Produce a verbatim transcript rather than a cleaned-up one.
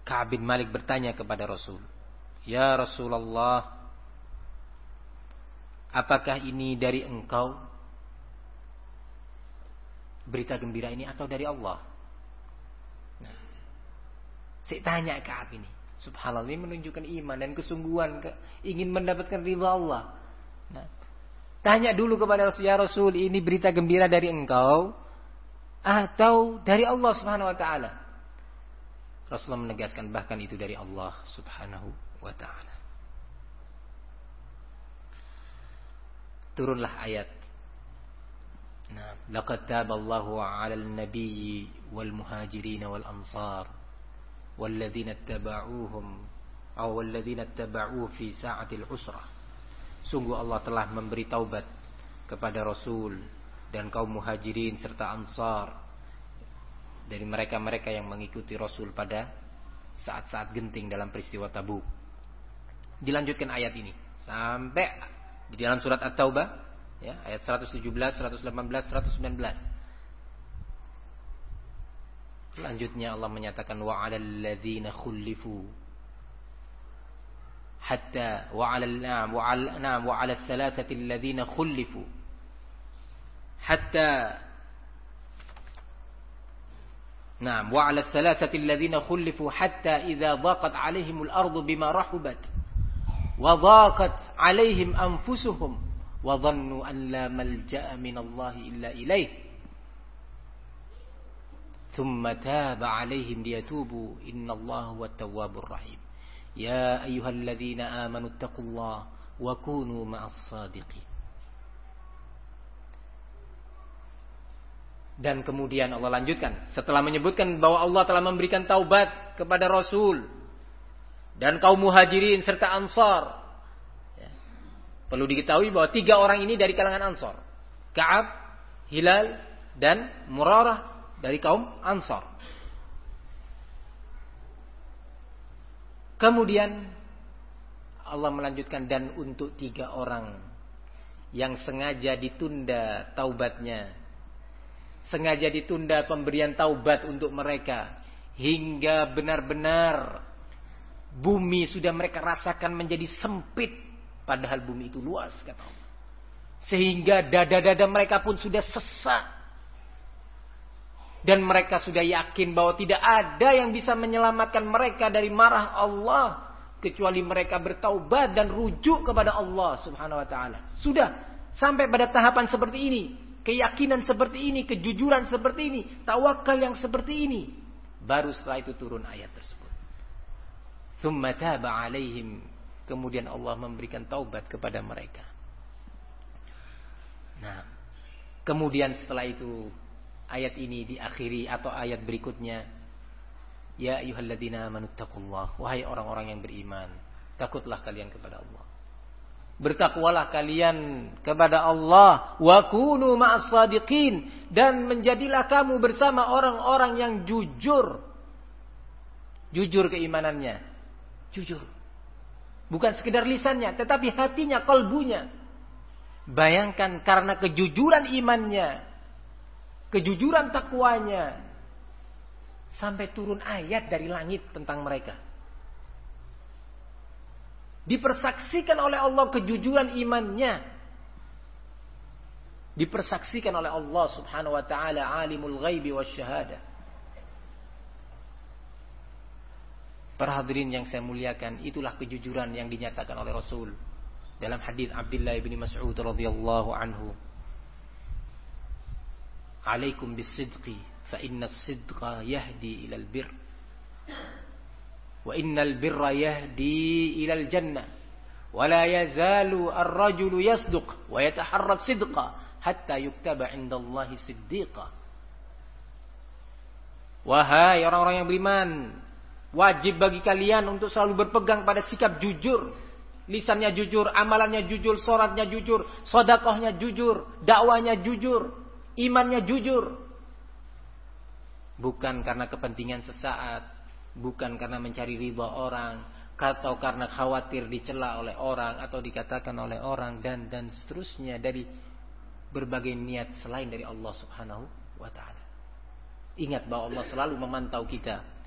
Ka'ab bin Malik bertanya kepada Rasul, "Ya Rasulullah, apakah ini dari engkau berita gembira ini atau dari Allah?" Nah, saya tanya Ka'ab ini. Subhanallah, ini menunjukkan iman dan kesungguhan ingin mendapatkan ridha Allah. Nah, tanya dulu kepada Rasul, "Ya Rasul, ini berita gembira dari engkau atau dari Allah Subhanahu wa taala?" Rasulullah menegaskan bahkan itu dari Allah Subhanahu wa taala. Turunlah ayat. Nah, laqad taballahu 'alal nabiyyi wal muhajirin wal ansar walladzina ittaba'uuhum aw walladzina ittaba'uuhu fi sa'atil usrah. Sungguh Allah telah memberi taubat kepada Rasul dan kaum muhajirin serta ansar dari mereka-mereka yang mengikuti Rasul pada saat-saat genting dalam peristiwa Tabuk. Dilanjutkan ayat ini sampai di dalam surat At-Taubah, ya, ayat seratus tujuh belas, seratus delapan belas, seratus sembilan belas. Selanjutnya Allah menyatakan wa 'alal ladzina khulifu hatta wa 'alal na'am wa 'al na'am wa 'alal thalathati alladzina khulifu hatta na'am wa 'alal thalathati alladzina khulifu hatta idza dhaqat 'alaihimul ardu bima rahubat wa dhaqat 'alaihim anfusuhum wa dhannu an la malja'a minallahi illa ilaihi thumma taba 'alaihim liyatubu innallaha huwat tawwabur rahim. Ya ayyuhalladzina amanu taqullaha wa kunu ma'as shadiqin. Dan kemudian Allah lanjutkan setelah menyebutkan bahwa Allah telah memberikan taubat kepada Rasul dan kaum muhajirin serta ansar. Ya. Perlu diketahui bahwa tiga orang ini dari kalangan ansar. Ka'ab, Hilal, dan Murarah dari kaum ansar. Kemudian Allah melanjutkan dan untuk tiga orang yang sengaja ditunda taubatnya, sengaja ditunda pemberian taubat untuk mereka hingga benar-benar bumi sudah mereka rasakan menjadi sempit, padahal bumi itu luas kata Allah. Sehingga dada-dada mereka pun sudah sesak dan mereka sudah yakin bahwa tidak ada yang bisa menyelamatkan mereka dari marah Allah kecuali mereka bertaubat dan rujuk kepada Allah Subhanahu wa taala. Sudah sampai pada tahapan seperti ini, keyakinan seperti ini, kejujuran seperti ini, tawakal yang seperti ini, baru setelah itu turun ayat tersebut. Tsumma taba 'alaihim, kemudian Allah memberikan taubat kepada mereka. Nah, kemudian setelah itu ayat ini diakhiri atau ayat berikutnya, ya ayyuhalladzina amanu taqullaha, wahai orang-orang yang beriman, takutlah kalian kepada Allah. Bertakwalah kalian kepada Allah, wa kunu ma'as shadiqin, dan menjadilah kamu bersama orang-orang yang jujur. Jujur keimanannya, jujur. Bukan sekedar lisannya, tetapi hatinya, kalbunya. Bayangkan karena kejujuran imannya, kejujuran takwanya, sampai turun ayat dari langit tentang mereka. Dipersaksikan oleh Allah kejujuran imannya. Dipersaksikan oleh Allah Subhanahu wa taala, alimul ghaibi wasyahadah. Para hadirin yang saya muliakan, itulah kejujuran yang dinyatakan oleh Rasul dalam hadis Abdullah bin Mas'ud radhiyallahu anhu. Alaikum bis-sidqi fa inna as-sidqa yahdi ila al-birr wa innal birra yahdi ila al-jannah wa la yazalu ar-rajulu yasduq wa yataharra as-sidqa hatta yuktaba 'inda Allahi siddiqa. Wahai orang-orang yang beriman, wajib bagi kalian untuk selalu berpegang pada sikap jujur. Lisannya jujur, amalannya jujur, salatnya jujur, sedekahnya jujur, dakwahnya jujur, imannya jujur. Bukan karena kepentingan sesaat, bukan karena mencari ridha orang, atau karena khawatir dicela oleh orang atau dikatakan oleh orang, dan dan seterusnya dari berbagai niat selain dari Allah Subhanahu wa taala. Ingat bahwa Allah selalu memantau kita.